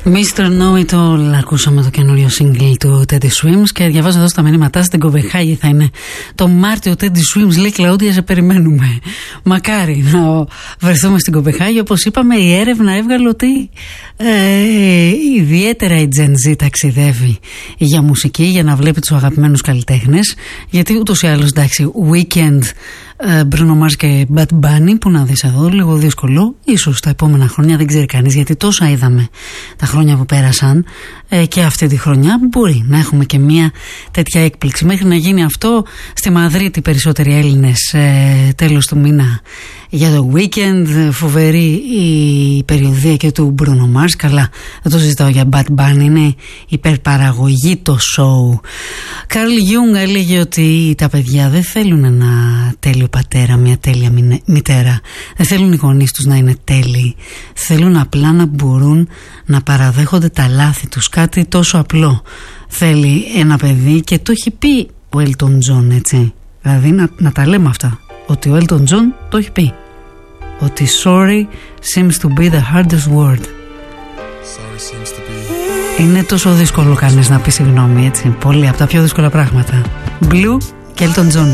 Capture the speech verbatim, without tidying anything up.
μίστερ Know It All, ακούσαμε το καινούριο single του Teddy Swims και διαβάζω εδώ στα μηνύματά στην Κοπεχάγη θα είναι το Μάρτιο. Teddy Swims λέει Κλαούντια, σε περιμένουμε. Μακάρι να βρεθούμε στην Κοπεχάγη. Όπως είπαμε, η έρευνα έβγαλε ότι ε, ιδιαίτερα η Gen Z ταξιδεύει για μουσική, για να βλέπει τους αγαπημένους καλλιτέχνες. Γιατί ούτως ή άλλως, εντάξει, Weekend, Bruno Mars και Bad Bunny, που να δεις εδώ, λίγο δύσκολο. Ίσως τα επόμενα χρόνια, δεν ξέρει κανείς, γιατί τόσα είδαμε τα χρόνια που πέρασαν ε, και αυτή τη χρονιά, μπορεί να έχουμε και μια τέτοια έκπληξη. Μέχρι να γίνει αυτό, στη Μαδρίτη περισσότεροι Έλληνες ε, τέλος του μήνα για το Weekend. Φοβερή η περιοδία και του Bruno Mars. Καλά, δεν το συζητάω για Bad Bunny, είναι υπερπαραγωγή το show. Καρλ Γιούγκ έλεγε ότι τα παιδιά δεν θέλουν ένα τέλειο πατέρα, μια τέλεια μητέρα. Δεν θέλουν οι γονείς τους να είναι τέλειοι. Θέλουν απλά να μπορούν να παραδέχονται τα λάθη τους. Κάτι τόσο απλό θέλει ένα παιδί, και το έχει πει ο Elton John, έτσι. Δηλαδή να, να τα λέμε αυτά, ότι ο Elton John το έχει πει, ότι sorry seems to be the hardest word. Sorry seems to be... Είναι τόσο δύσκολο κανείς να πει συγγνώμη, έτσι. Πολύ από τα πιο δύσκολα πράγματα. Blue και Elton John.